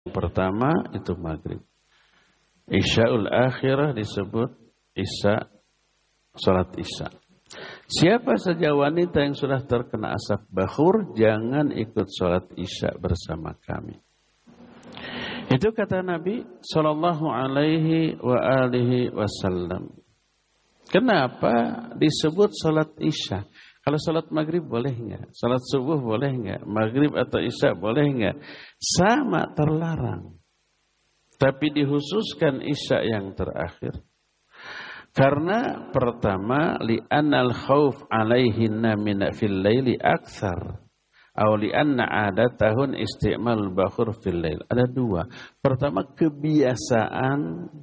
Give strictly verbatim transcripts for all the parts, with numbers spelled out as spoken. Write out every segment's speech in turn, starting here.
pertama itu maghrib. Isya'ul akhirah disebut isya, salat isya. Siapa saja wanita yang sudah terkena asap bakhur, jangan ikut salat isya bersama kami. Itu kata Nabi sallallahu alaihi wa alihi wasallam. Kenapa disebut salat isya? Kalau salat maghrib boleh enggak? Salat subuh boleh enggak? Maghrib atau isya boleh enggak? Sama, terlarang. Tapi dihususkan isya yang terakhir. Karena pertama, li'annal khauf alaihinna min fil laili aktsar. Aw li'anna adatahun isti'mal bakhur fil lail. Ada dua. Pertama, kebiasaan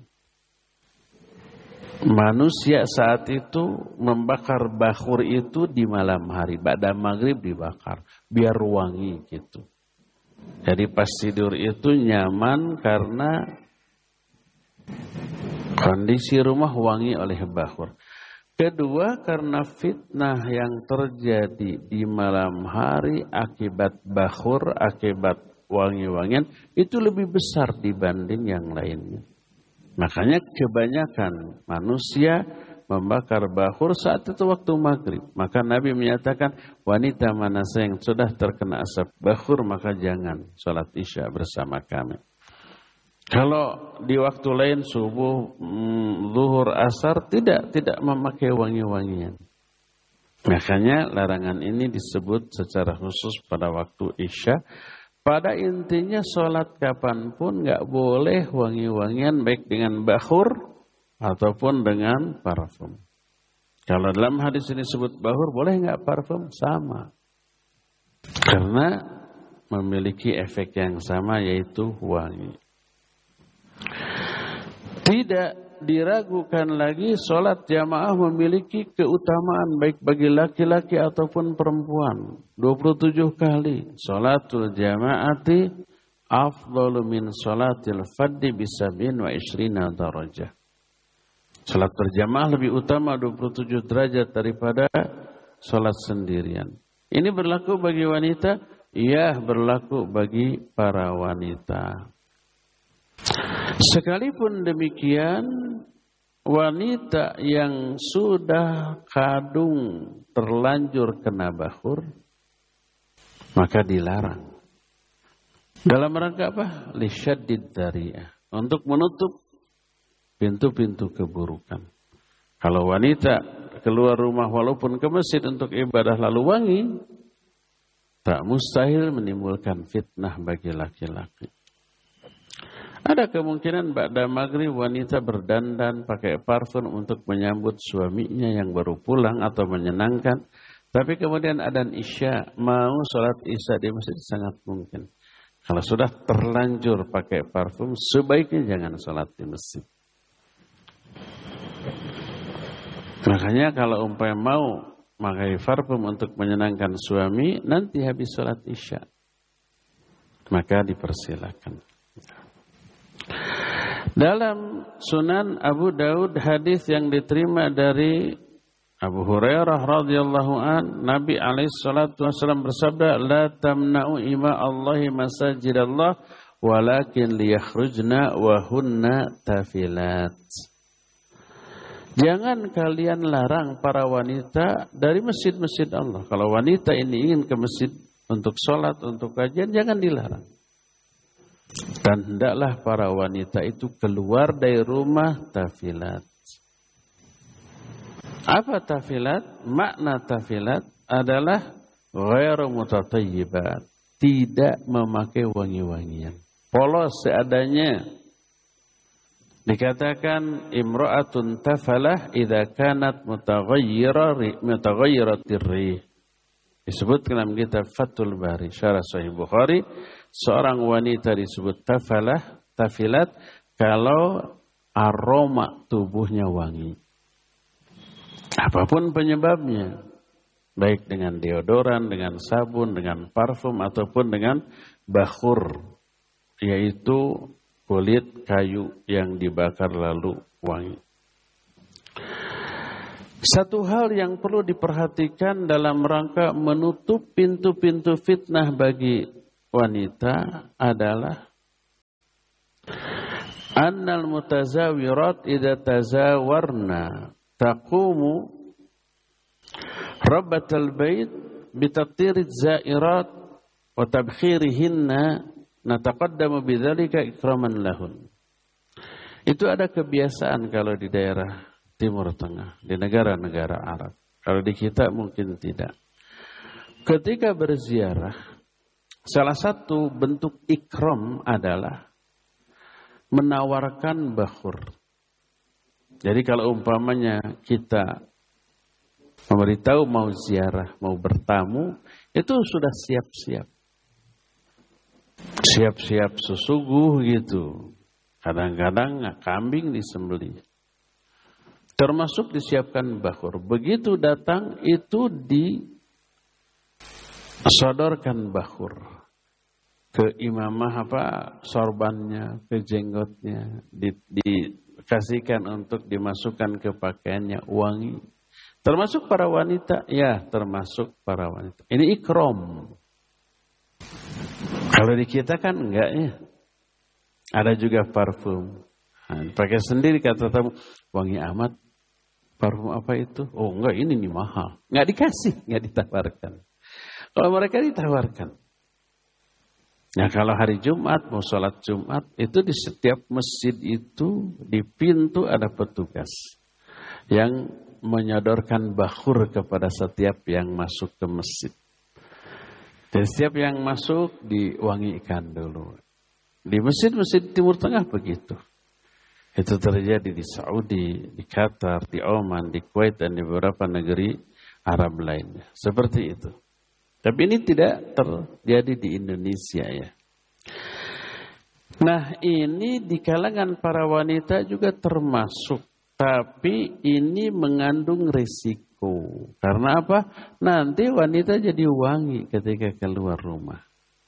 manusia saat itu membakar bakhur itu di malam hari. Ba'da maghrib dibakar. Biar wangi gitu. Jadi pas tidur itu nyaman karena kondisi rumah wangi oleh bakhur. Kedua, karena fitnah yang terjadi di malam hari akibat bakhur, akibat wangi-wangian, itu lebih besar dibanding yang lainnya. Makanya kebanyakan manusia membakar bakhur saat itu waktu maghrib. Maka Nabi menyatakan, wanita mana yang sudah terkena asap bakhur, maka jangan sholat isya bersama kami. Kalau di waktu lain subuh, zuhur, asar tidak tidak memakai wangi-wangian. Makanya larangan ini disebut secara khusus pada waktu isya. Pada intinya sholat kapanpun nggak boleh wangi-wangian baik dengan bakhur ataupun dengan parfum. Kalau dalam hadis ini disebut bakhur, boleh nggak parfum? Sama. Karena memiliki efek yang sama, yaitu wangi. Tidak diragukan lagi sholat jamaah memiliki keutamaan baik bagi laki-laki ataupun perempuan. dua puluh tujuh kali. Sholatul jamaati afdalu min sholatil faddi bisabin wa ishrina darajah. Sholat berjamaah lebih utama dua puluh tujuh derajat daripada sholat sendirian. Ini berlaku bagi wanita? Iya, berlaku bagi para wanita. Sekalipun demikian, wanita yang sudah kadung terlanjur kena bakhur, maka dilarang. Dalam rangka apa? Lisyaddid dariyah. Untuk menutup pintu-pintu keburukan. Kalau wanita keluar rumah walaupun ke masjid untuk ibadah lalu wangi, tak mustahil menimbulkan fitnah bagi laki-laki. Ada kemungkinan ba'da maghrib wanita berdandan pakai parfum untuk menyambut suaminya yang baru pulang atau menyenangkan. Tapi kemudian adzan isya, mau sholat isya di masjid sangat mungkin. Kalau sudah terlanjur pakai parfum, sebaiknya jangan sholat di masjid. Makanya kalau umpamanya mau pakai parfum untuk menyenangkan suami, nanti habis sholat isya, maka dipersilakan. Dalam Sunan Abu Daud hadis yang diterima dari Abu Hurairah radhiyallahu an, Nabi alaihi salatu wasallam bersabda, la tamna'u ima Allahi masajidallah walakin liyakhrujna wa hunna tafilat. Jangan kalian larang para wanita dari masjid-masjid Allah. Kalau wanita ini ingin ke masjid untuk sholat, untuk kajian, jangan dilarang. Dan hendaklah para wanita itu keluar dari rumah tafilat. Apa tafilat? Makna tafilat adalah ghairu mutatayyibat, tidak memakai wangi-wangian, polos seadanya. Dikatakan imra'atun tafalah idza kanat mutaghayyirah mutaghayyiratir rih. Disebutkan dalam kitab Fathul Bari, Syarah Sahih Bukhari, seorang wanita disebut tafalah, tafilat kalau aroma tubuhnya wangi. Apapun penyebabnya, baik dengan deodoran, dengan sabun, dengan parfum ataupun dengan bakhur, yaitu kulit kayu yang dibakar lalu wangi. Satu hal yang perlu diperhatikan dalam rangka menutup pintu-pintu fitnah bagi wanita adalah annal mutazawirat idza tazawarna taqumu rabbatal bait bitatiriz zairat wa tabkhirihinna nataqaddamu bidzalika ikraman lahun. Itu ada kebiasaan kalau di daerah Timur Tengah, di negara-negara Arab. Kalau di kita mungkin tidak. Ketika berziarah, salah satu bentuk ikram adalah menawarkan bakhur. Jadi kalau umpamanya kita memberitahu mau ziarah, mau bertamu, itu sudah siap-siap. Siap-siap sesuguh gitu. Kadang-kadang kambing disembelih. Termasuk disiapkan bakhur. Begitu datang itu disodorkan bakhur ke imamah apa sorbannya, ke jenggotnya, di, dikasihkan untuk dimasukkan ke pakaiannya wangi. Termasuk para wanita, ya termasuk para wanita. Ini ikram. Kalau di kita kan enggak ya. Ada juga parfum. Nah, pakai sendiri kata tamu, wangi amat. Parfum apa itu? Oh enggak, ini nih mahal. Enggak dikasih, enggak ditawarkan. Kalau mereka ditawarkan. Nah kalau hari Jumat, mau sholat Jumat, itu di setiap masjid itu, di pintu ada petugas. Yang menyodorkan bakhur kepada setiap yang masuk ke masjid. Dan setiap yang masuk diwangikan dulu. Di masjid-masjid Timur Tengah begitu. Itu terjadi di Saudi, di Qatar, di Oman, di Kuwait, dan di beberapa negeri Arab lainnya. Seperti itu. Tapi ini tidak terjadi di Indonesia ya. Nah ini di kalangan para wanita juga termasuk. Tapi ini mengandung risiko. Karena apa? Nanti wanita jadi wangi ketika keluar rumah.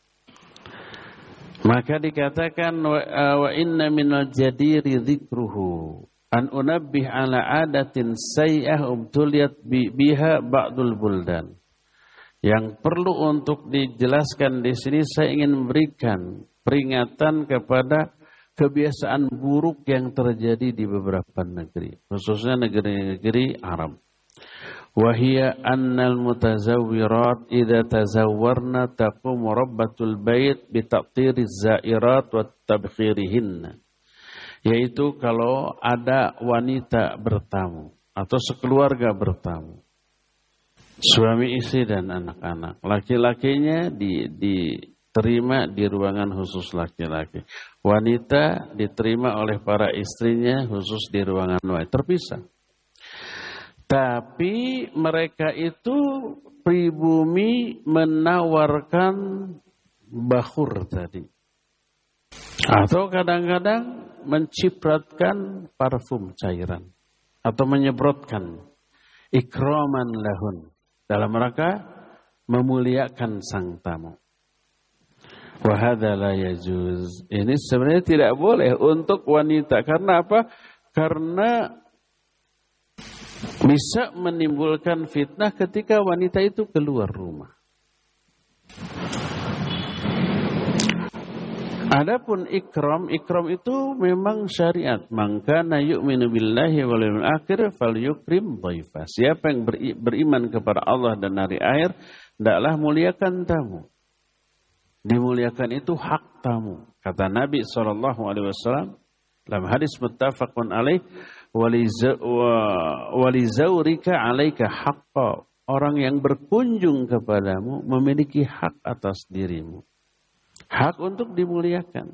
Maka dikatakan wa inna minal jadiri dzikruhu an unabbih ala adatin sayyi'ah ubtuliyat biha ba'dul buldan. Yang perlu untuk dijelaskan di sini saya ingin memberikan peringatan kepada kebiasaan buruk yang terjadi di beberapa negeri, khususnya negeri-negeri Arab. Wahia annal mutazawwirat idza tazawwarna taqumu rabbatul bait bi taqtiriz zairat wa tabkhirihinna. Yaitu kalau ada wanita bertamu atau sekeluarga bertamu. Suami istri dan anak-anak. Laki-lakinya di diterima di ruangan khusus laki-laki. Wanita diterima oleh para istrinya khusus di ruangan wanita. Terpisah. Tapi mereka itu pribumi menawarkan bakhur tadi. Atau kadang-kadang mencipratkan parfum cairan. Atau menyemprotkan. Ikraman lahun. Dalam rangka memuliakan sang tamu. Wahada la yajuz. Ini sebenarnya tidak boleh untuk wanita. Karena apa? Karena bisa menimbulkan fitnah ketika wanita itu keluar rumah. Adapun ikram, ikram itu memang syariat. Maka na yu'minu billahi wal yawmil akhir falyukrim dhaifa. Siapa yang beriman kepada Allah dan hari akhir, hendaklah muliakan tamu. Dimuliakan itu hak tamu. Kata Nabi sallallahu alaihi wasallam dalam hadis muttafaqun alaih, walizaurika alaika haqqa. Orang yang berkunjung kepadamu memiliki hak atas dirimu. Hak untuk dimuliakan.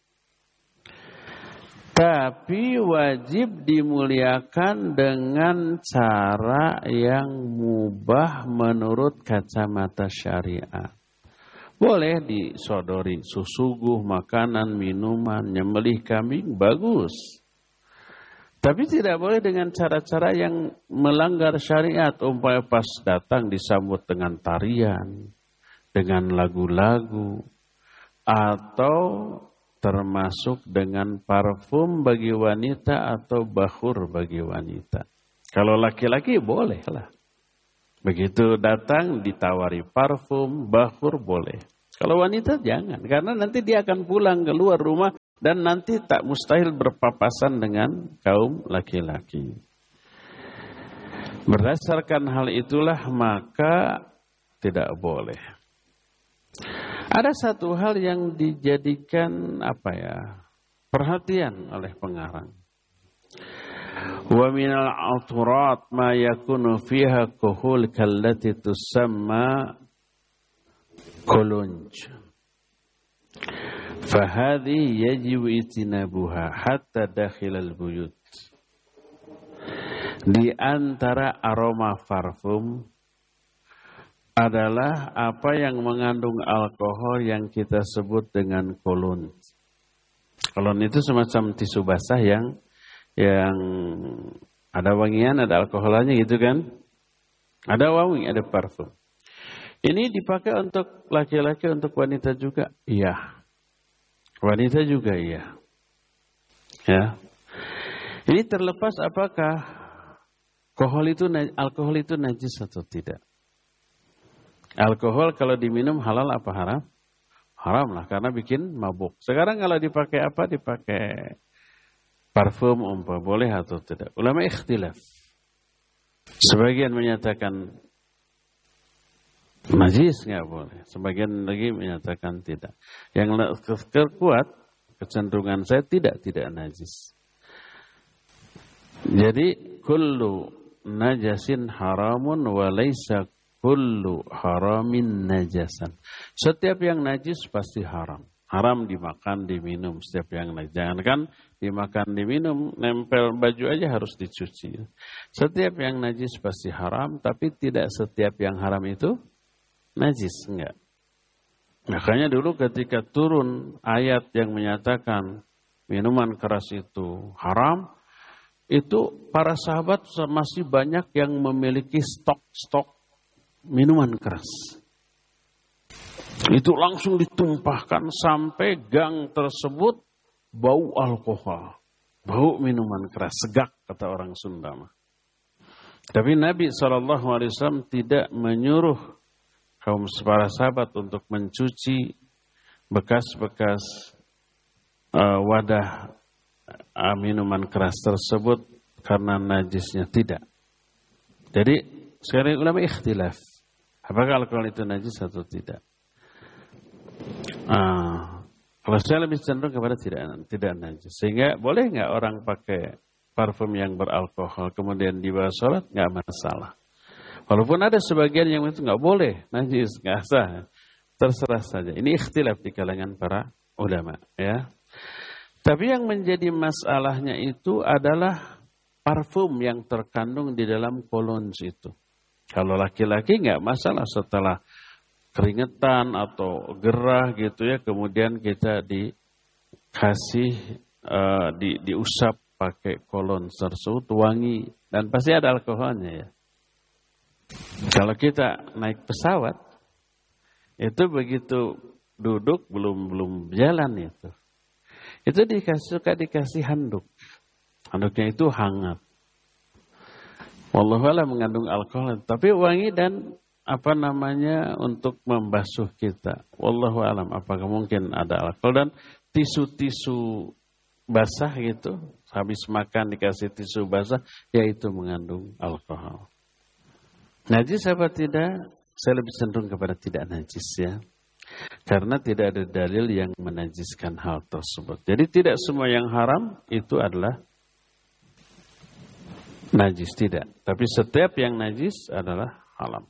Tapi wajib dimuliakan dengan cara yang mubah menurut kacamata syariat. Boleh disodori susuguh, makanan, minuman, nyembelih kambing, bagus. Tapi tidak boleh dengan cara-cara yang melanggar syariat. Umpamanya pas datang disambut dengan tarian, dengan lagu-lagu, atau termasuk dengan parfum bagi wanita atau bakhur bagi wanita. Kalau laki-laki bolehlah. Begitu datang ditawari parfum, bakhur boleh. Kalau wanita jangan. Karena nanti dia akan pulang keluar rumah dan nanti tak mustahil berpapasan dengan kaum laki-laki. Berdasarkan hal itulah maka tidak boleh. Ada satu hal yang dijadikan apa ya, perhatian oleh pengarang. Wa minal aturat ma yakunu fiha kuhul kallati tusamma kulunj. Fahadhi yajibu itinabuha hatta dakhilal buyut. Di antara aroma parfum adalah apa yang mengandung alkohol yang kita sebut dengan kolon. Kolon itu semacam tisu basah yang yang ada wangian, ada alkoholnya gitu kan. Ada wangi, ada parfum. Ini dipakai untuk laki-laki, untuk wanita juga? Iya. Wanita juga iya. Ya. Ini terlepas apakah alkohol itu alkohol itu najis atau tidak. Alkohol kalau diminum halal apa haram? Haram lah, karena bikin mabuk. Sekarang kalau dipakai apa? Dipakai parfum umpah, boleh atau tidak? Ulama ikhtilaf. Sebagian menyatakan najis, nggak boleh. Sebagian lagi menyatakan tidak. Yang terkuat kecenderungan saya tidak tidak najis. Jadi kullu najasin haramun wa laisa kullu haramin najasan. Setiap yang najis pasti haram. Haram dimakan, diminum. Setiap yang najis. Jangankan dimakan, diminum, nempel baju aja harus dicuci. Setiap yang najis pasti haram, tapi tidak setiap yang haram itu najis. Enggak. Makanya dulu ketika turun ayat yang menyatakan minuman keras itu haram, itu para sahabat masih banyak yang memiliki stok-stok minuman keras. Itu langsung ditumpahkan sampai gang tersebut bau alkohol, bau minuman keras, segak kata orang Sunda. Tapi Nabi shallallahu alaihi wasallam tidak menyuruh kaum para sahabat untuk mencuci bekas-bekas uh, wadah uh, minuman keras tersebut karena najisnya, tidak. Jadi sekarang ulama ikhtilaf. Apakah alkohol itu najis atau tidak? Ah, kalau saya lebih cenderung kepada tidak tidak najis. Sehingga boleh nggak orang pakai parfum yang beralkohol kemudian dibawa sholat? Nggak masalah. Walaupun ada sebagian yang itu nggak boleh, najis, nggak sah. Terserah saja. Ini ikhtilaf di kalangan para ulama, ya. Tapi yang menjadi masalahnya itu adalah parfum yang terkandung di dalam kolons itu. Kalau laki-laki nggak masalah setelah keringetan atau gerah gitu ya, kemudian kita dikasih uh, di, diusap pakai kolon tersebut wangi dan pasti ada alkoholnya ya. Kalau kita naik pesawat itu begitu duduk belum belum jalan itu, itu dikasih suka dikasih handuk, handuknya itu hangat. Wallahu a'lam mengandung alkohol, tapi wangi dan apa namanya untuk membasuh kita. Wallahu a'lam apakah mungkin ada alkohol dan tisu-tisu basah gitu, habis makan dikasih tisu basah, yaitu mengandung alkohol. Najis apa tidak? Saya lebih cenderung kepada tidak najis ya. Karena tidak ada dalil yang menajiskan hal tersebut. Jadi tidak semua yang haram itu adalah najis, tidak. Tapi setiap yang najis adalah haram.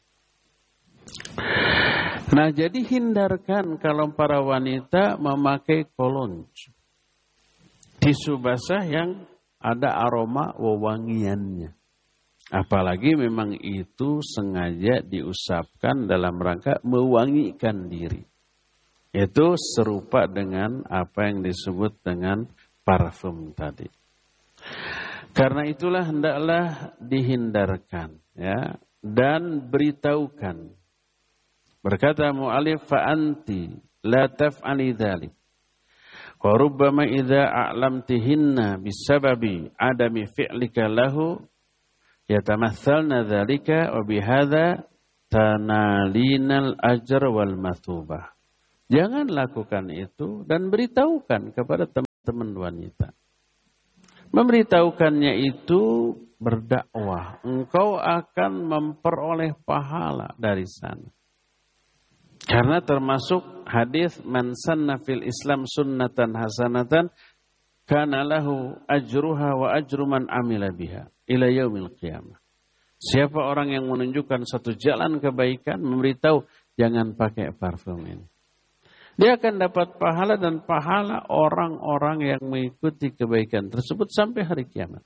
Nah, jadi hindarkan kalau para wanita memakai kolon, tisu basah yang ada aroma wewangiannya. Apalagi memang itu sengaja diusapkan dalam rangka mewangikan diri. Itu serupa dengan apa yang disebut dengan parfum tadi. Karena itulah hendaklah dihindarkan ya, dan beritahukan. Berkata mu'alif fa anti la taf'ali dzalik. Wa rubbama idza a'lamtihinna bisababi adami fi'lika lahu yatamathalna dzalika wa bihadza tanalinal ajr wal mathubah. Jangan lakukan itu dan beritahukan kepada teman teman wanita. Memberitahukannya itu berdakwah. Engkau akan memperoleh pahala dari sana. Karena termasuk hadis man sanna fil Islam sunnatan hasanatan kana lahu ajruha wa ajru man amila biha ila yaumil qiyamah. Siapa orang yang menunjukkan satu jalan kebaikan, memberitahu jangan pakai parfum ini, dia akan dapat pahala dan pahala orang-orang yang mengikuti kebaikan tersebut sampai hari kiamat.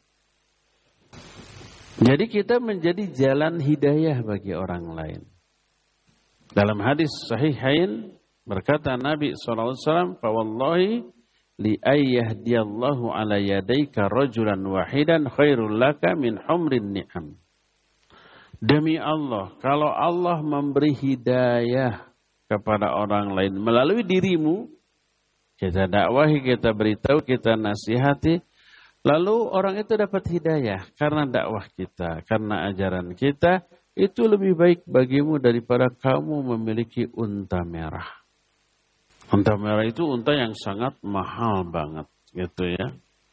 Jadi kita menjadi jalan hidayah bagi orang lain. Dalam hadis sahihain berkata Nabi shallallahu alaihi wasallam, "Fawallahi li ayyahdiyallahu ala yadayka rajulan wahidan khairul laka min humrin ni'am." Demi Allah, kalau Allah memberi hidayah kepada orang lain melalui dirimu, kita dakwahi, kita beritahu, kita nasihati, lalu orang itu dapat hidayah karena dakwah kita, karena ajaran kita, itu lebih baik bagimu daripada kamu memiliki unta merah. Unta merah itu unta yang sangat mahal banget, gitu ya.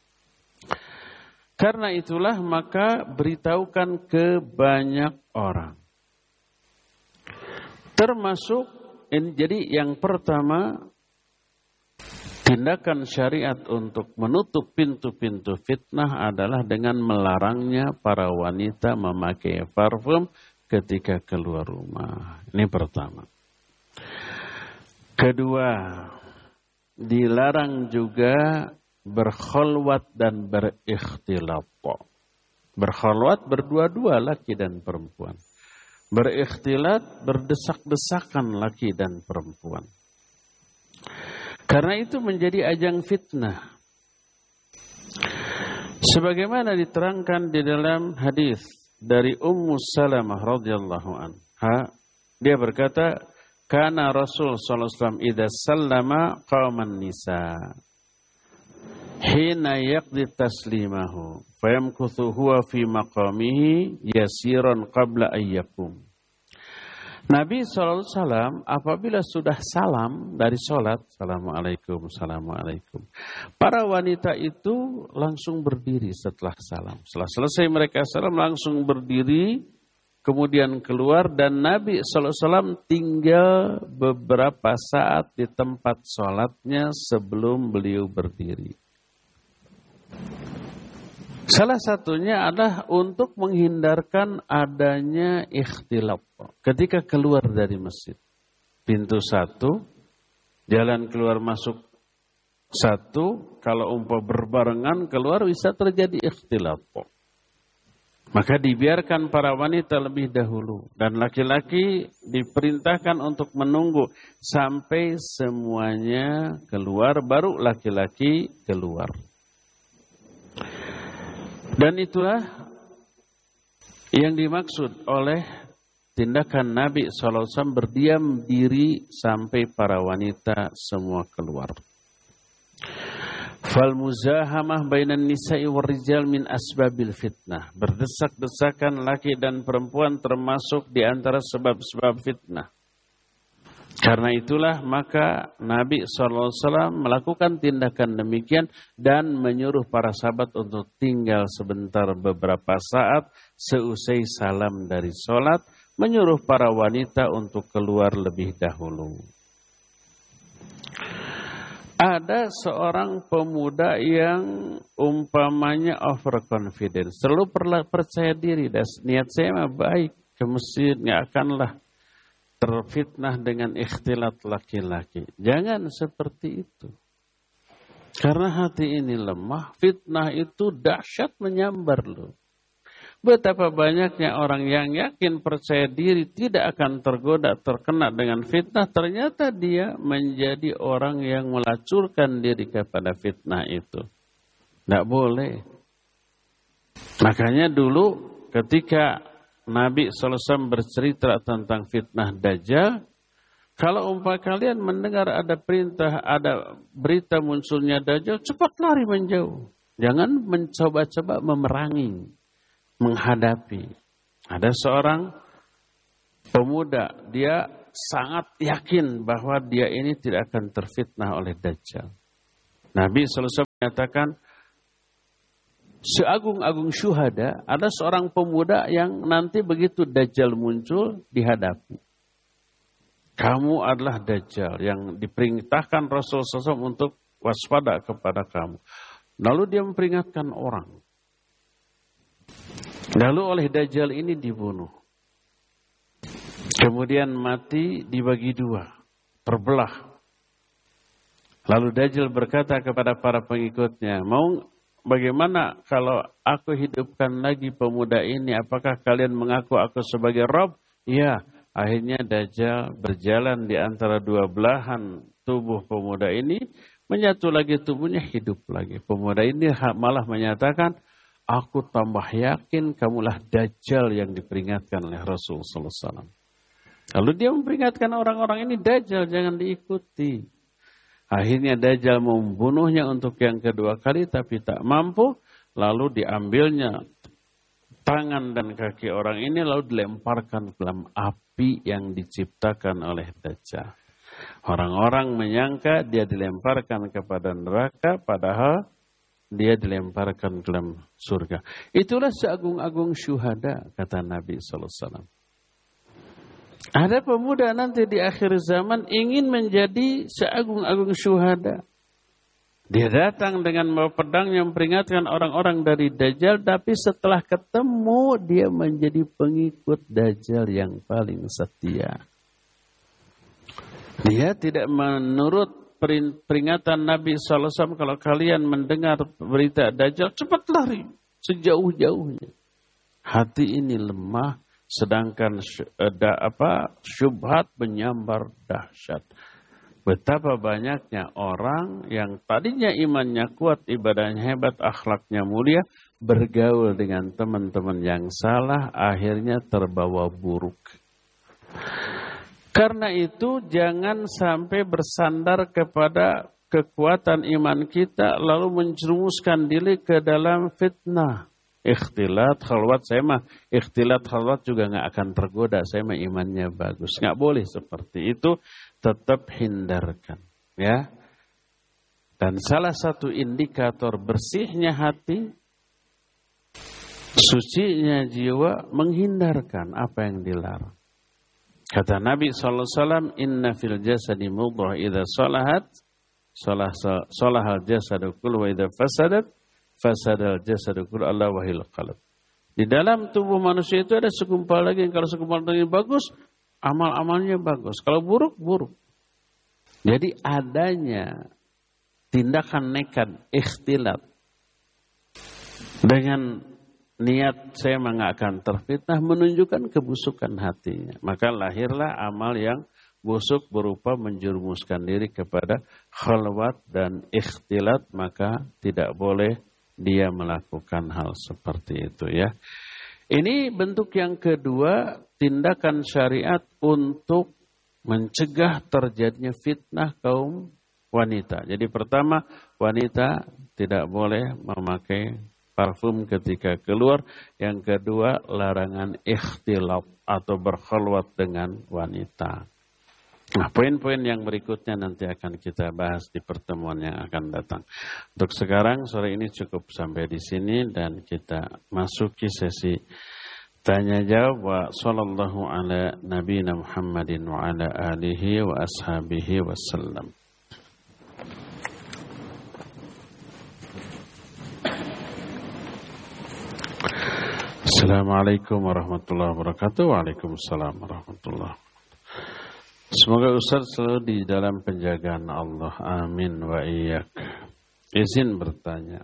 Karena itulah maka beritahukan ke banyak orang. Termasuk, ini, jadi yang pertama, tindakan syariat untuk menutup pintu-pintu fitnah adalah dengan melarangnya para wanita memakai parfum ketika keluar rumah. Ini pertama. Kedua, dilarang juga berkholwat dan berikhtilat. Berkholwat berdua-dua laki dan perempuan. Berikhtilat berdesak-desakan laki dan perempuan. Karena itu menjadi ajang fitnah. Sebagaimana diterangkan di dalam hadis dari Ummu Salamah radhiyallahu anha, dia berkata, "Kana Rasul sallallahu alaihi wasallam idza sallama qaman nisa hina yaqdi taslimahu fayamkuthu huwa fi maqamihi yasiran qabla ayyakum." Nabi shallallahu alaihi wasallam apabila sudah salam dari sholat, Assalamualaikum, Assalamualaikum, para wanita itu langsung berdiri setelah salam. Setelah selesai mereka salam langsung berdiri, kemudian keluar, dan Nabi shallallahu alaihi wasallam tinggal beberapa saat di tempat sholatnya sebelum beliau berdiri. Salah satunya adalah untuk menghindarkan adanya ikhtilaf ketika keluar dari masjid. Pintu satu, jalan keluar masuk satu, kalau umpah berbarengan keluar bisa terjadi ikhtilaf. Maka dibiarkan para wanita lebih dahulu dan laki-laki diperintahkan untuk menunggu sampai semuanya keluar, baru laki-laki keluar. Dan itulah yang dimaksud oleh tindakan Nabi shallallahu alaihi wasallam berdiam diri sampai para wanita semua keluar. Fal muzahamah bainan nisa'i war rijal min asbabil fitnah. Berdesak-desakan laki dan perempuan termasuk di antara sebab-sebab fitnah. Karena itulah maka Nabi shallallahu alaihi wasallam melakukan tindakan demikian dan menyuruh para sahabat untuk tinggal sebentar beberapa saat seusai salam dari sholat, menyuruh para wanita untuk keluar lebih dahulu. Ada seorang pemuda yang umpamanya overconfident, selalu percaya diri, dan niat saya mah baik, ke masjid nggak akanlah terfitnah dengan ikhtilat laki-laki. Jangan seperti itu. Karena hati ini lemah, fitnah itu dahsyat menyambar loh. Betapa banyaknya orang yang yakin percaya diri tidak akan tergoda, terkena dengan fitnah, ternyata dia menjadi orang yang melacurkan diri kepada fitnah itu. Tidak boleh. Makanya dulu ketika Nabi shallallahu alaihi wasallam bercerita tentang fitnah Dajjal, kalau umpah kalian mendengar ada perintah, ada berita munculnya Dajjal, cepat lari menjauh. Jangan mencoba-coba memerangi, menghadapi. Ada seorang pemuda, dia sangat yakin bahwa dia ini tidak akan terfitnah oleh Dajjal. Nabi shallallahu alaihi wasallam menyatakan seagung-agung syuhada, ada seorang pemuda yang nanti begitu Dajjal muncul dihadapi. Kamu adalah Dajjal yang diperintahkan Rasul shallallahu alaihi wasallam untuk waspada kepada kamu. Lalu dia memperingatkan orang. Lalu oleh Dajjal ini dibunuh. Kemudian mati dibagi dua, terbelah. Lalu Dajjal berkata kepada para pengikutnya, mau bagaimana kalau aku hidupkan lagi pemuda ini? Apakah kalian mengaku aku sebagai Rabb? Ya, akhirnya Dajjal berjalan di antara dua belahan tubuh pemuda ini, menyatu lagi tubuhnya, hidup lagi. Pemuda ini malah menyatakan, aku tambah yakin kamulah Dajjal yang diperingatkan oleh Rasul sallallahu alaihi wasallam. Lalu dia memperingatkan orang-orang ini, Dajjal jangan diikuti. Akhirnya Dajjal membunuhnya untuk yang kedua kali tapi tak mampu. Lalu diambilnya tangan dan kaki orang ini lalu dilemparkan ke dalam api yang diciptakan oleh Dajjal. Orang-orang menyangka dia dilemparkan kepada neraka padahal dia dilemparkan ke dalam surga. Itulah seagung-agung syuhada kata Nabi sallallahu alaihi wasallam. Ada pemuda nanti di akhir zaman ingin menjadi seagung-agung syuhada. Dia datang dengan membawa pedang yang memperingatkan orang-orang dari Dajjal, tapi setelah ketemu dia menjadi pengikut Dajjal yang paling setia. Dia tidak menurut peringatan Nabi sallallahu alaihi wasallam, kalau kalian mendengar berita Dajjal, cepat lari sejauh-jauhnya. Hati ini lemah. Sedangkan ada apa syubhat menyambar dahsyat. Betapa banyaknya orang yang tadinya imannya kuat, ibadahnya hebat, akhlaknya mulia, bergaul dengan teman-teman yang salah, akhirnya terbawa buruk. Karena itu jangan sampai bersandar kepada kekuatan iman kita lalu menjerumuskan diri ke dalam fitnah. Ikhtilat, khalwat, saya mah ikhtilat, khalwat juga gak akan tergoda. Saya mah imannya bagus. Gak boleh seperti itu. Tetap hindarkan. Ya. Dan salah satu indikator bersihnya hati, sucinya jiwa, menghindarkan apa yang dilarang. Kata Nabi sallallahu alaihi wasallam, inna fil jasadi mudghah idza salahat, salahal jasadu kullu wa idza fasadat, fasadal jasadu kullu ala wahil qalb. Di dalam tubuh manusia itu ada segumpal daging. Kalau segumpal daging bagus, amal-amalnya bagus. Kalau buruk, buruk. Jadi adanya tindakan nekat, ikhtilat dengan niat saya nggak akan terfitnah, menunjukkan kebusukan hatinya. Maka lahirlah amal yang busuk berupa menjerumuskan diri kepada khalwat dan ikhtilat, maka tidak boleh dia melakukan hal seperti itu ya. Ini bentuk yang kedua, tindakan syariat untuk mencegah terjadinya fitnah kaum wanita. Jadi pertama, wanita tidak boleh memakai parfum ketika keluar. Yang kedua, larangan ikhtilat atau berkhalwat dengan wanita. Nah, poin-poin yang berikutnya nanti akan kita bahas di pertemuan yang akan datang. Untuk sekarang, sore ini cukup sampai di sini dan kita masuki sesi tanya jawab. Wa sallallahu ala nabiyina Muhammadin wa ala alihi wa ashabihi wasallam. Assalamualaikum warahmatullahi wabarakatuh. Waalaikumsalam warahmatullahi wabarakatuh. Semoga Ustaz selalu di dalam penjagaan Allah. Amin wa iyyak. Izin bertanya.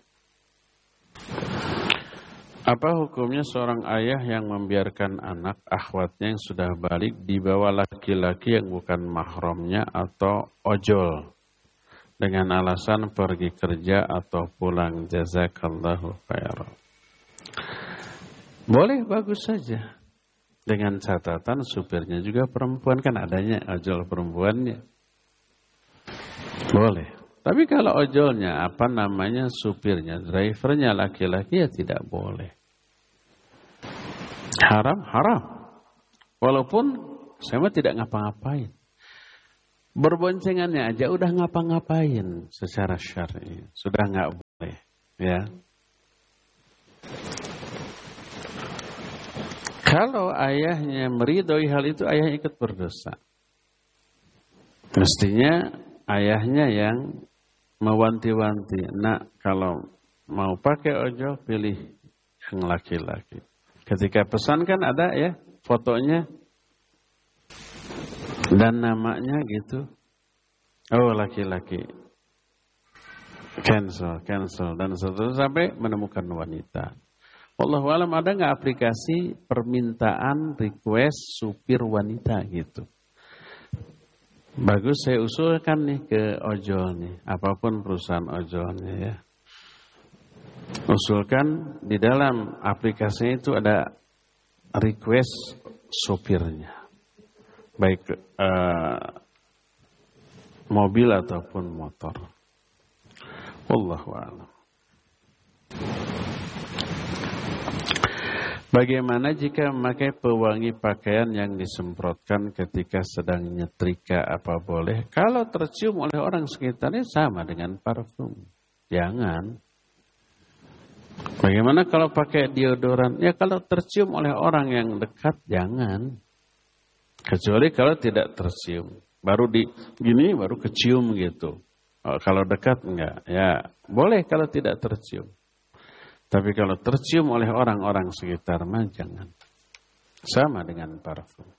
Apa hukumnya seorang ayah yang membiarkan anak akhwatnya yang sudah balik dibawa laki-laki yang bukan mahramnya atau ojol dengan alasan pergi kerja atau pulang? Jazakallahu khairan. Boleh, bagus saja. Dengan catatan supirnya juga perempuan, kan adanya ojol perempuannya. Boleh. Tapi kalau ojolnya, apa namanya, supirnya, drivernya laki-laki, ya tidak boleh. Haram, haram. Walaupun saya mah tidak ngapa-ngapain. berboncengannya aja udah ngapa-ngapain secara syar'i, sudah nggak boleh, ya. Kalau ayahnya meridhoi hal itu, ayah ikut berdosa. Mestinya ayahnya yang mewanti-wanti, nak kalau mau pakai ojol pilih yang laki-laki. Ketika pesan kan ada ya fotonya dan namanya gitu. Oh laki-laki. Cancel, cancel dan seterusnya sampai menemukan wanita. Wallahu alam, ada nggak aplikasi permintaan request supir wanita gitu? Bagus, saya usulkan nih ke ojol nih, apapun perusahaan ojolnya ya. Usulkan di dalam aplikasinya itu ada request supirnya. Baik uh, mobil ataupun motor. Wallahu a'lam. Bagaimana jika memakai pewangi pakaian yang disemprotkan ketika sedang nyetrika, apa boleh? Kalau tercium oleh orang sekitarnya sama dengan parfum. Jangan. Bagaimana kalau pakai deodoran? Ya kalau tercium oleh orang yang dekat, jangan. Kecuali kalau tidak tercium. Baru di gini baru kecium gitu. Kalau dekat enggak. Ya boleh kalau tidak tercium. Tapi kalau tercium oleh orang-orang sekitar mah jangan. Sama dengan parfum.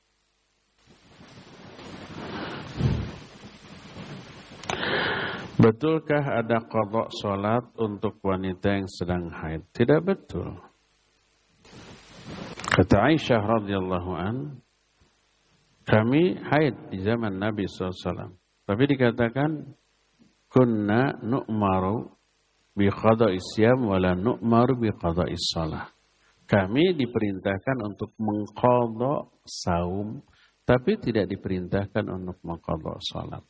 Betulkah ada qadha salat untuk wanita yang sedang haid? Tidak betul. Kata Aisyah radhiyallahu an, kami haid di zaman Nabi shallallahu alaihi wasallam. Tapi dikatakan kunna nu'maru bi qada'is siyam wa la nu'maru bi qada'is shalah. Kami diperintahkan untuk mengqadha saum, tapi tidak diperintahkan untuk mengqadha salat.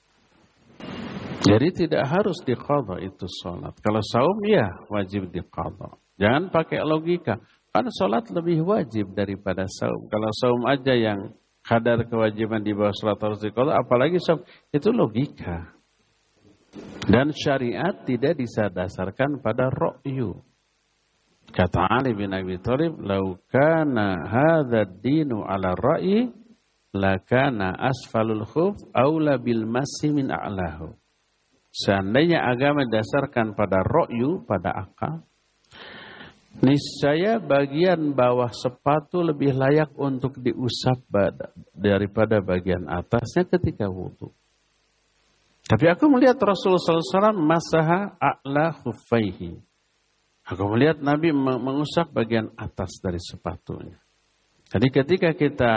Jadi tidak harus diqadha itu salat. Kalau saum ya wajib diqadha. Jangan pakai logika. Kan salat lebih wajib daripada saum. Kalau saum aja yang kadar kewajiban di bawah salat harus diqadha, apalagi saum, itu logika. Dan syariat tidak disadasarkan pada ra'yu. Kata Ali bin Abi Thalib, "Lau kana hadza ad-dinu 'ala ar-ra'yi, lakana asfalul khuf aula bil masi min a'lahu." Seandainya agama didasarkan pada ra'yu, pada akal, niscaya bagian bawah sepatu lebih layak untuk diusap daripada bagian atasnya ketika wudu. Tapi aku melihat Rasulullah sallallahu alaihi wasallam masaha a'la khuffaihi. Aku melihat Nabi mengusap bagian atas dari sepatunya. Jadi ketika kita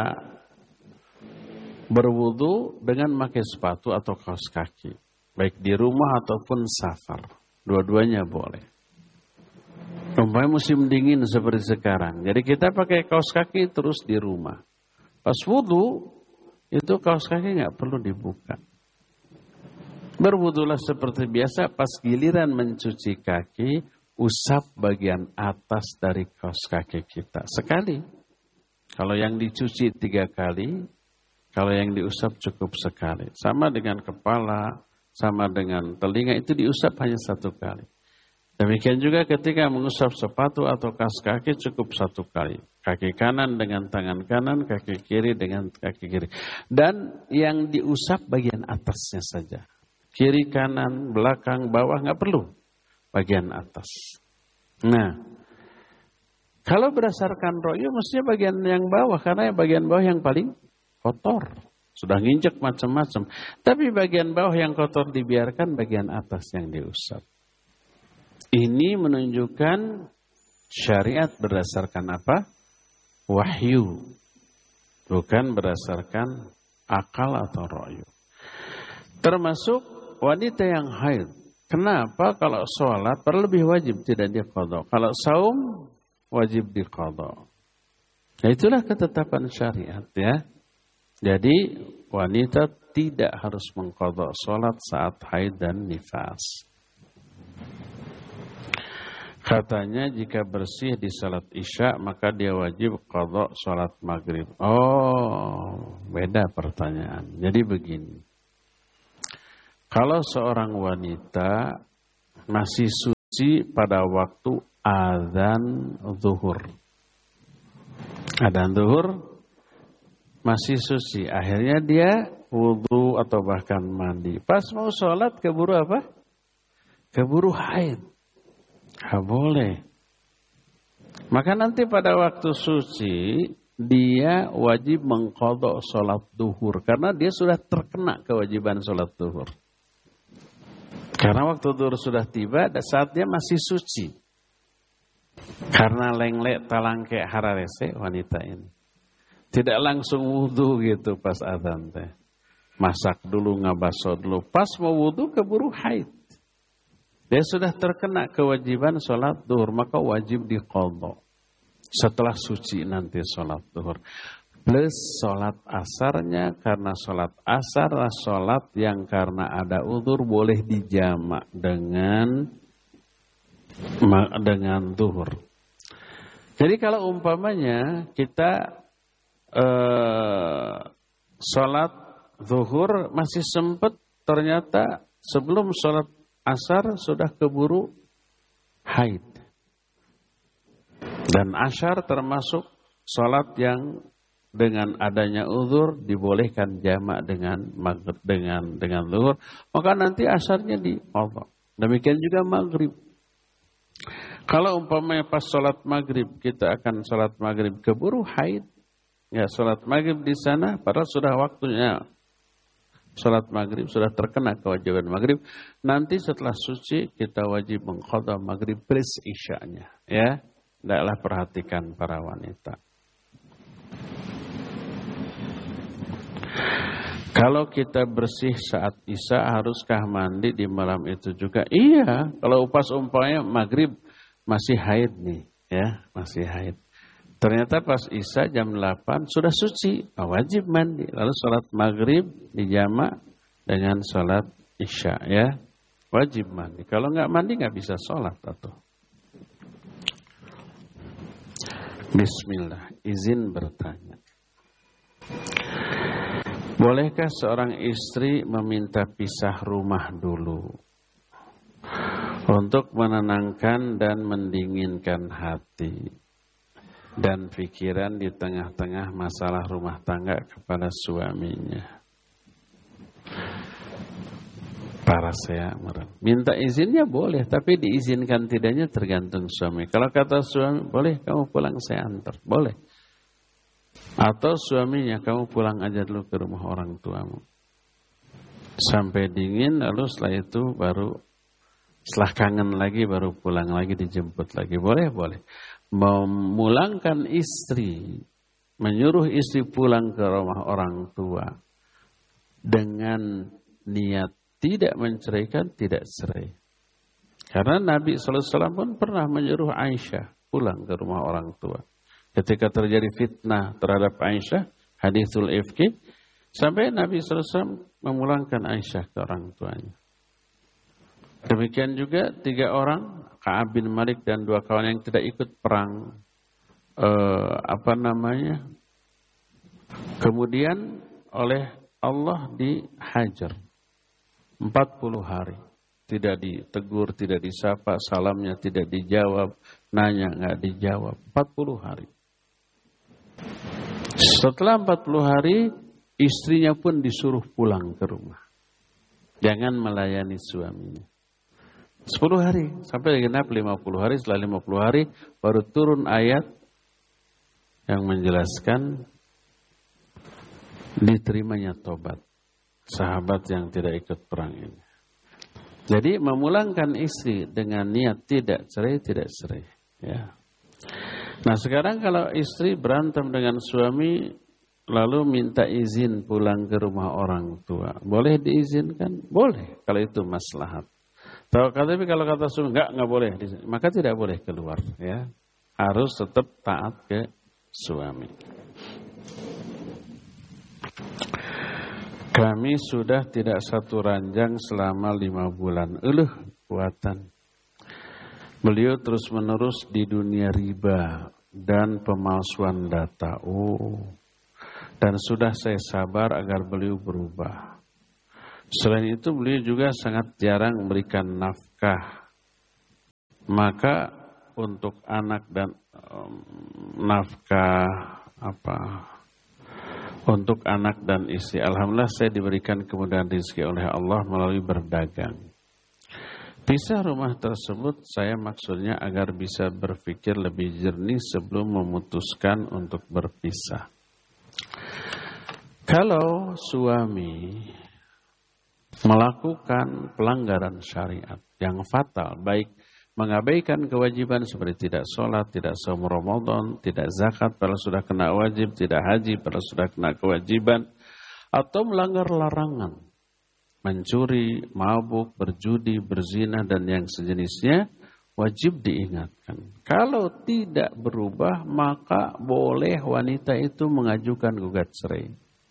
berwudu dengan memakai sepatu atau kaos kaki, baik di rumah ataupun safar, dua-duanya boleh. Umpamanya musim dingin seperti sekarang, jadi kita pakai kaos kaki terus di rumah. Pas wudu itu kaos kaki nggak perlu dibuka. Berwudulah seperti biasa, pas giliran mencuci kaki, usap bagian atas dari kaos kaki kita. Sekali. Kalau yang dicuci tiga kali, kalau yang diusap cukup sekali. Sama dengan kepala, sama dengan telinga, itu diusap hanya satu kali. Demikian juga ketika mengusap sepatu atau kaos kaki cukup satu kali. Kaki kanan dengan tangan kanan, kaki kiri dengan kaki kiri. Dan yang diusap bagian atasnya saja. Kiri, kanan, belakang, bawah, nggak perlu bagian atas. Nah, kalau berdasarkan ro'yu, mestinya bagian yang bawah, karena bagian bawah yang paling kotor. Sudah nginjek macam-macam. Tapi bagian bawah yang kotor dibiarkan, bagian atas yang diusap. Ini menunjukkan syariat berdasarkan apa? Wahyu. Bukan berdasarkan akal atau ro'yu. Termasuk wanita yang haid. Kenapa kalau sholat lebih wajib tidak diqadha? Kalau saum wajib diqadha. Nah itulah ketetapan syariat ya. Jadi wanita tidak harus mengqadha sholat saat haid dan nifas. Katanya jika bersih di salat isya maka dia wajib qadha sholat maghrib. Oh, beda pertanyaan. Jadi begini. Kalau seorang wanita masih suci pada waktu adzan zuhur. Adzan zuhur masih suci. Akhirnya dia wudu atau bahkan mandi. Pas mau sholat keburu apa? Keburu haid. Nggak boleh. Maka nanti pada waktu suci dia wajib mengqadha sholat duhur. Karena dia sudah terkena kewajiban sholat duhur. Karena waktu duhur sudah tiba dan saatnya masih suci. Karena lenglek talangke hararese wanita ini. Tidak langsung wudu gitu pas adzan teh. Masak dulu, ngabaso dulu. Pas mau wudu keburu haid. Dia sudah terkena kewajiban sholat duhur. Maka wajib diqadha. Setelah suci nanti sholat duhur. Plus sholat asarnya. Karena sholat asar adalah sholat yang karena ada udzur boleh dijamak dengan dengan duhur. Jadi kalau umpamanya kita eh, sholat zuhur masih sempat, ternyata sebelum sholat asar sudah keburu haid. Dan asar termasuk sholat yang dengan adanya uzur dibolehkan jamak dengan dengan dengan zuhur, maka nanti asarnya diqadha. Demikian juga maghrib. Kalau umpamanya pas sholat maghrib kita akan sholat maghrib keburu haid, ya sholat maghrib di sana padahal sudah waktunya sholat maghrib, sudah terkena kewajiban maghrib. Nanti setelah suci kita wajib mengqadha maghrib plus isya'nya. Ya, hendaklah perhatikan para wanita. Kalau kita bersih saat isya, haruskah mandi di malam itu juga? Iya, kalau pas umpamanya maghrib masih haid nih, ya masih haid. Ternyata pas isya jam delapan sudah suci, wajib mandi. Lalu sholat maghrib dijamak dengan sholat isya, ya wajib mandi. Kalau nggak mandi nggak bisa sholat atau. Bismillah, izin bertanya. Bolehkah seorang istri meminta pisah rumah dulu untuk menenangkan dan mendinginkan hati dan pikiran di tengah-tengah masalah rumah tangga kepada suaminya? Para saya minta izinnya boleh, tapi diizinkan tidaknya tergantung suami. Kalau kata suami, boleh kamu pulang saya antar, boleh. Atau suaminya, kamu pulang aja dulu ke rumah orang tuamu sampai dingin, lalu setelah itu baru setelah kangen lagi baru pulang lagi, dijemput lagi. Boleh, boleh. Memulangkan istri, menyuruh istri pulang ke rumah orang tua dengan niat tidak menceraikan, tidak cerai. Karena Nabi sallallahu alaihi wasallam pun pernah menyuruh Aisyah pulang ke rumah orang tua. Ketika terjadi fitnah terhadap Aisyah, hadithul ifki, sampai Nabi sallallahu alaihi wasallam memulangkan Aisyah ke orang tuanya. Demikian juga tiga orang, Ka'ab bin Malik dan dua kawan yang tidak ikut perang, eh, apa namanya, kemudian oleh Allah dihajar empat puluh hari. Tidak ditegur, tidak disapa, salamnya tidak dijawab, nanya nggak dijawab, empat puluh hari. Setelah empat puluh hari, istrinya pun disuruh pulang ke rumah. Jangan melayani suaminya. sepuluh hari, sampai genap lima puluh hari. Setelah lima puluh hari, baru turun ayat yang menjelaskan diterimanya tobat sahabat yang tidak ikut perang ini. Jadi memulangkan istri dengan niat tidak cerai, tidak cerai. Ya. Nah sekarang kalau istri berantem dengan suami lalu minta izin pulang ke rumah orang tua, boleh diizinkan? Boleh kalau itu maslahat. Tapi kalau kata suami enggak, enggak boleh, maka tidak boleh keluar. Ya, harus tetap taat ke suami. Kami sudah tidak satu ranjang selama lima bulan. Eluh kuatan. Beliau terus menerus di dunia riba dan pemalsuan data. Oh, dan sudah saya sabar agar beliau berubah. Selain itu beliau juga sangat jarang memberikan nafkah. Maka untuk anak dan um, nafkah apa? Untuk anak dan istri, alhamdulillah saya diberikan kemudahan rezeki oleh Allah melalui berdagang. Pisah rumah tersebut saya maksudnya agar bisa berpikir lebih jernih sebelum memutuskan untuk berpisah. Kalau suami melakukan pelanggaran syariat yang fatal, baik mengabaikan kewajiban seperti tidak sholat, tidak saum Ramadan, tidak zakat padahal sudah kena wajib, tidak haji padahal sudah kena kewajiban, atau melanggar larangan, mencuri, mabuk, berjudi, berzina, dan yang sejenisnya, wajib diingatkan. Kalau tidak berubah, maka boleh wanita itu mengajukan gugat cerai.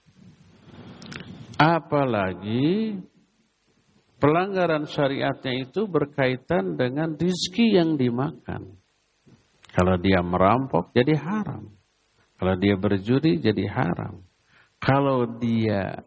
Apalagi pelanggaran syariatnya itu berkaitan dengan rizki yang dimakan. Kalau dia merampok, jadi haram. Kalau dia berjudi, jadi haram. Kalau dia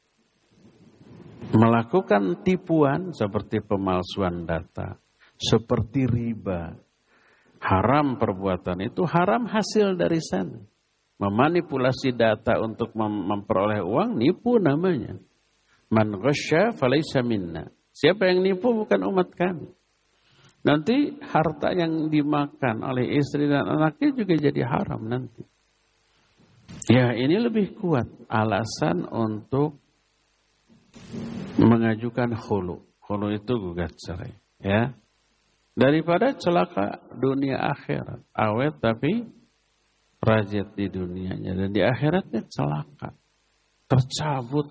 melakukan tipuan seperti pemalsuan data, seperti riba, haram perbuatan itu, haram hasil dari sana. Memanipulasi data untuk mem- memperoleh uang, nipu namanya. Man ghasya falaysa minna. Siapa yang nipu bukan umat kami. Nanti harta yang dimakan oleh istri dan anaknya juga jadi haram nanti. Ya, ini lebih kuat alasan untuk mengajukan khulu. Khulu itu gugat cerai, ya. Daripada celaka dunia akhirat, awet tapi rajat di dunianya dan di akhiratnya celaka, tercabut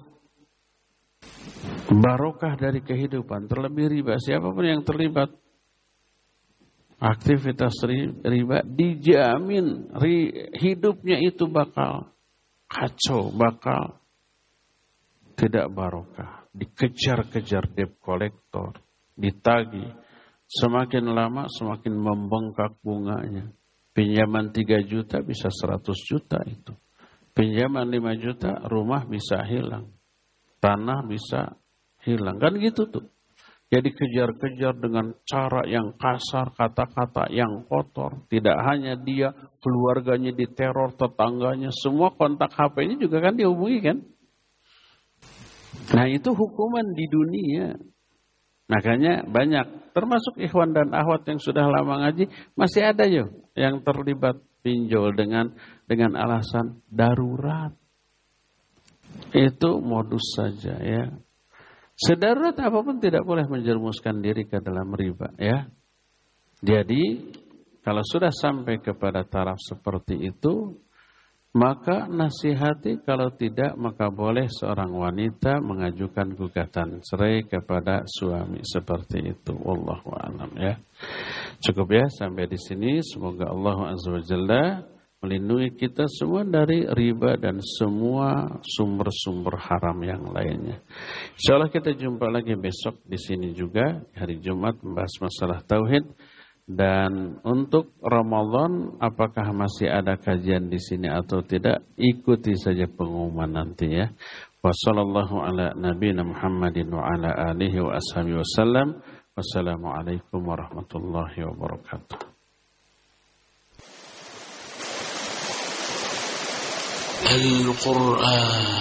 barokah dari kehidupan, terlebih riba. Siapapun yang terlibat aktivitas riba dijamin hidupnya itu bakal kacau, bakal tidak barokah, dikejar-kejar debt collector, ditagih, semakin lama semakin membengkak bunganya. Pinjaman tiga juta bisa seratus juta itu. Pinjaman lima juta rumah bisa hilang. Tanah bisa hilang. Kan gitu tuh. Jadi kejar-kejar dengan cara yang kasar, kata-kata yang kotor. Tidak hanya dia, keluarganya diteror, tetangganya. Semua kontak H P-nya juga kan dihubungi kan. Nah itu hukuman di dunia. Makanya banyak, termasuk ikhwan dan akhwat yang sudah lama ngaji, masih ada yuk yang terlibat pinjol dengan dengan alasan darurat. Itu modus saja ya. Sedarurat apapun tidak boleh menjerumuskan diri ke dalam riba ya. Jadi kalau sudah sampai kepada taraf seperti itu, maka nasihati, kalau tidak maka boleh seorang wanita mengajukan gugatan cerai kepada suami seperti itu. Wallahu a'lam ya. Cukup ya sampai di sini. Semoga Allah Azza wa Jalla melindungi kita semua dari riba dan semua sumber-sumber haram yang lainnya. Insyaallah kita jumpa lagi besok di sini juga hari Jumat membahas masalah tauhid. Dan untuk Ramadan apakah masih ada kajian di sini atau tidak, ikuti saja pengumuman nanti ya. Wassallallahu ala nabiyina Muhammadin wa ala alihi wa ashabihi wasallam. Wassalamualaikum warahmatullahi wabarakatuh. Al-Qur'an